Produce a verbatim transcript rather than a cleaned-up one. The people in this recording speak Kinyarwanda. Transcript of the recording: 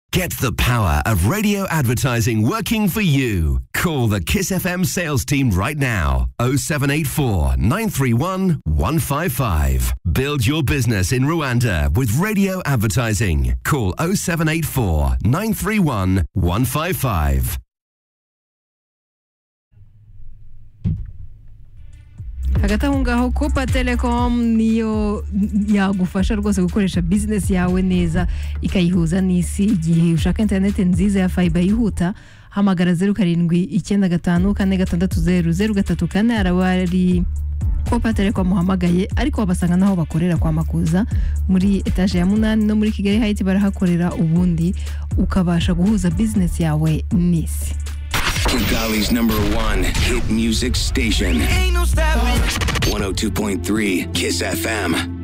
Get the power of radio advertising working for you. Call the Kiss F M sales team right now. oh seven eight four, nine three one, one five five. Build your business in Rwanda with radio advertising. Call oh seven eight four, nine three one, one five five. hagati aho ngaho Copa Telecom niyo yagufasha rwose gukoresha business yawe neza ikayihuza n'isi. Igihe ushaka internet nziza ya fiber yihuta, hamagara zero karindwi icyenda gatanu kane gatandatu zero zero gatatu kane. Arabari Copa Telecom muhamagaye, ariko wabasanga naho bakorera kwa Makuza muri etage ya munani no muri Kigali Heights barahakorera, ubundi ukabasha guhuza business yawe n'isi. Kigali's number one hit music station. one oh two point three Kiss F M.